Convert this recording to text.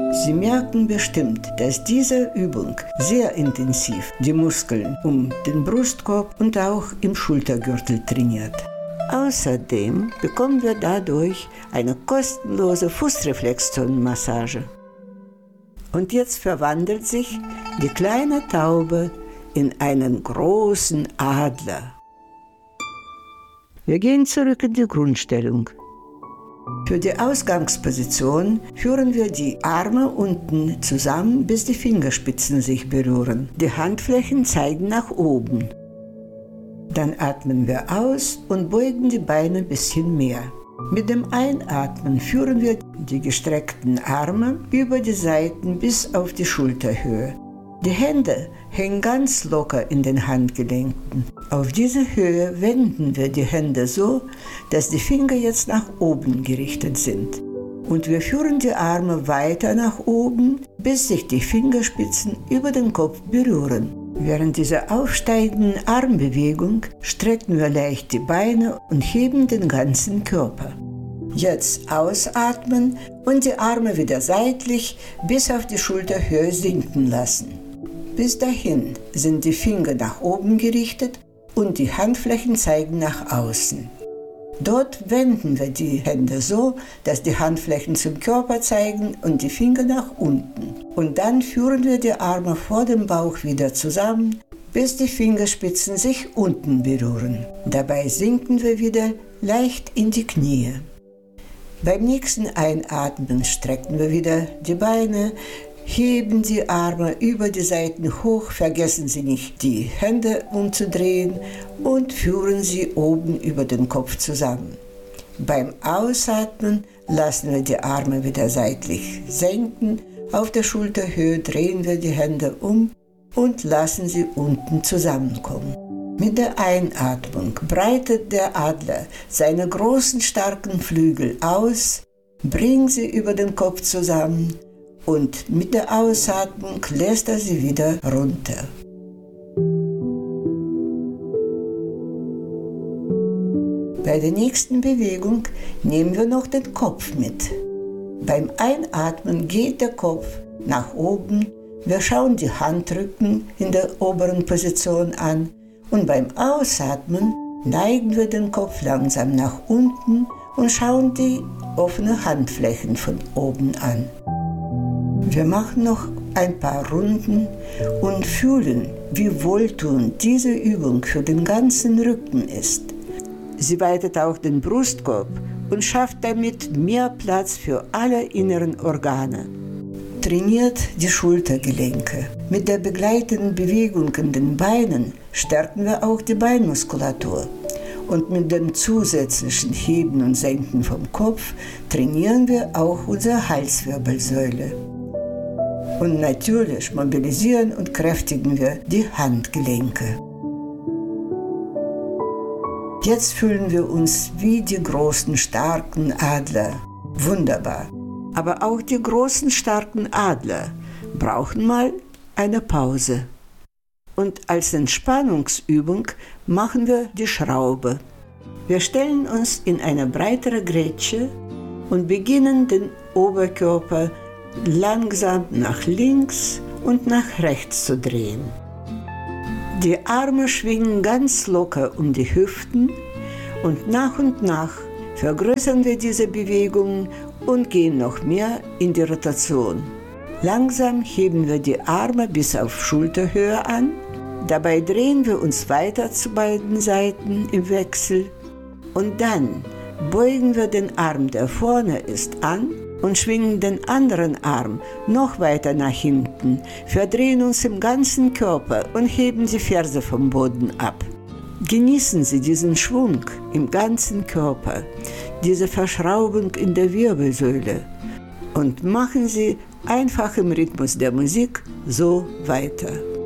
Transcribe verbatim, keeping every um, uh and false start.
Sie merken bestimmt, dass diese Übung sehr intensiv die Muskeln um den Brustkorb und auch im Schultergürtel trainiert. Außerdem bekommen wir dadurch eine kostenlose Fußreflexzonenmassage. Und jetzt verwandelt sich die kleine Taube in einen großen Adler. Wir gehen zurück in die Grundstellung. Für die Ausgangsposition führen wir die Arme unten zusammen, bis die Fingerspitzen sich berühren. Die Handflächen zeigen nach oben. Dann atmen wir aus und beugen die Beine ein bisschen mehr. Mit dem Einatmen führen wir die gestreckten Arme über die Seiten bis auf die Schulterhöhe. Die Hände hängen ganz locker in den Handgelenken. Auf diese Höhe wenden wir die Hände so, dass die Finger jetzt nach oben gerichtet sind. Und wir führen die Arme weiter nach oben, bis sich die Fingerspitzen über den Kopf berühren. Während dieser aufsteigenden Armbewegung strecken wir leicht die Beine und heben den ganzen Körper. Jetzt ausatmen und die Arme wieder seitlich bis auf die Schulterhöhe sinken lassen. Bis dahin sind die Finger nach oben gerichtet und die Handflächen zeigen nach außen. Dort wenden wir die Hände so, dass die Handflächen zum Körper zeigen und die Finger nach unten. Und dann führen wir die Arme vor dem Bauch wieder zusammen, bis die Fingerspitzen sich unten berühren. Dabei sinken wir wieder leicht in die Knie. Beim nächsten Einatmen strecken wir wieder die Beine, heben die Arme über die Seiten hoch, vergessen Sie nicht, die Hände umzudrehen und führen sie oben über den Kopf zusammen. Beim Ausatmen lassen wir die Arme wieder seitlich senken, auf der Schulterhöhe drehen wir die Hände um und lassen sie unten zusammenkommen. Mit der Einatmung breitet der Adler seine großen, starken Flügel aus, bringt sie über den Kopf zusammen und mit der Ausatmung lässt er sie wieder runter. Bei der nächsten Bewegung nehmen wir noch den Kopf mit. Beim Einatmen geht der Kopf nach oben, wir schauen die Handrücken in der oberen Position an und beim Ausatmen neigen wir den Kopf langsam nach unten und schauen die offenen Handflächen von oben an. Wir machen noch ein paar Runden und fühlen, wie wohltuend diese Übung für den ganzen Rücken ist. Sie weitet auch den Brustkorb und schafft damit mehr Platz für alle inneren Organe. Trainiert die Schultergelenke. Mit der begleitenden Bewegung in den Beinen stärken wir auch die Beinmuskulatur. Und mit dem zusätzlichen Heben und Senken vom Kopf trainieren wir auch unsere Halswirbelsäule. Und natürlich mobilisieren und kräftigen wir die Handgelenke. Jetzt fühlen wir uns wie die großen, starken Adler. Wunderbar. Aber auch die großen, starken Adler brauchen mal eine Pause. Und als Entspannungsübung machen wir die Schraube. Wir stellen uns in eine breitere Grätsche und beginnen den Oberkörper langsam nach links und nach rechts zu drehen. Die Arme schwingen ganz locker um die Hüften und nach und nach vergrößern wir diese Bewegungen und gehen noch mehr in die Rotation. Langsam heben wir die Arme bis auf Schulterhöhe an, dabei drehen wir uns weiter zu beiden Seiten im Wechsel und dann beugen wir den Arm, der vorne ist, an und schwingen den anderen Arm noch weiter nach hinten, verdrehen uns im ganzen Körper und heben die Ferse vom Boden ab. Genießen Sie diesen Schwung im ganzen Körper, diese Verschraubung in der Wirbelsäule und machen Sie einfach im Rhythmus der Musik so weiter.